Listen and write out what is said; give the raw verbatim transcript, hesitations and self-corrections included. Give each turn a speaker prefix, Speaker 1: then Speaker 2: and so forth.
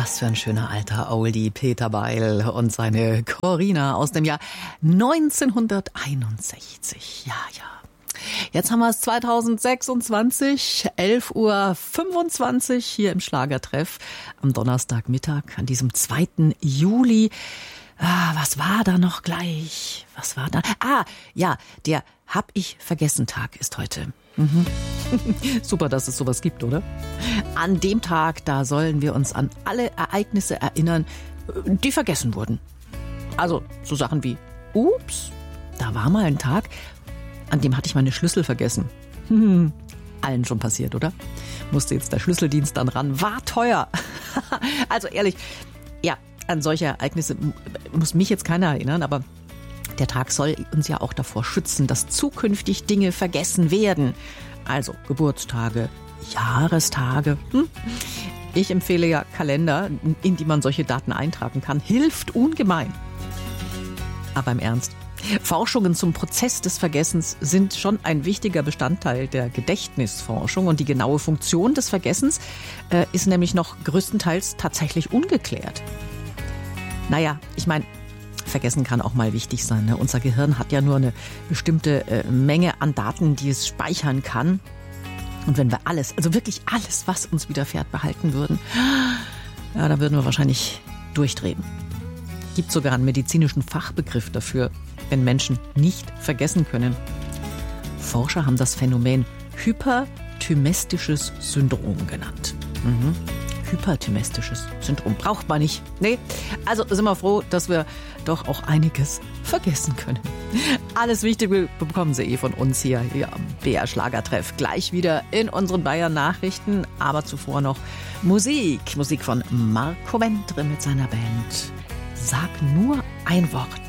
Speaker 1: Was für ein schöner alter Oldie, Peter Beil und seine Corinna aus dem Jahr neunzehnhunderteinundsechzig. Ja, ja. Jetzt haben wir es zweitausendsechsundzwanzig, elf Uhr fünfundzwanzig hier im Schlagertreff am Donnerstagmittag, an diesem zweiten Juli. Ah, was war da noch gleich? Was war da? Ah, ja, der Hab-ich-vergessen-Tag ist heute. Mhm. Super, dass es sowas gibt, oder? An dem Tag, da sollen wir uns an alle Ereignisse erinnern, die vergessen wurden. Also so Sachen wie, ups, da war mal ein Tag, an dem hatte ich meine Schlüssel vergessen. Hm, allen schon passiert, oder? Musste jetzt der Schlüsseldienst dann ran, war teuer. Also ehrlich, ja, an solche Ereignisse muss mich jetzt keiner erinnern, aber der Tag soll uns ja auch davor schützen, dass zukünftig Dinge vergessen werden. Also Geburtstage, Jahrestage. Hm? Ich empfehle ja Kalender, in die man solche Daten eintragen kann. Hilft ungemein. Aber im Ernst, Forschungen zum Prozess des Vergessens sind schon ein wichtiger Bestandteil der Gedächtnisforschung. Und die genaue Funktion des Vergessens äh, ist nämlich noch größtenteils tatsächlich ungeklärt. Naja, ich meine, Vergessen kann auch mal wichtig sein. Ne? Unser Gehirn hat ja nur eine bestimmte äh, Menge an Daten, die es speichern kann. Und wenn wir alles, also wirklich alles, was uns widerfährt, behalten würden, ja, dann würden wir wahrscheinlich durchdrehen. Gibt sogar einen medizinischen Fachbegriff dafür, wenn Menschen nicht vergessen können. Forscher haben das Phänomen hyperthymestisches Syndrom genannt. Mhm. Hyperthymestisches Syndrom braucht man nicht. Nee, also sind wir froh, dass wir doch auch einiges vergessen können. Alles Wichtige bekommen Sie eh von uns hier, hier am B R Schlagertreff. Gleich wieder in unseren Bayern Nachrichten, aber zuvor noch Musik. Musik von Marco Ventre mit seiner Band. Sag nur ein Wort.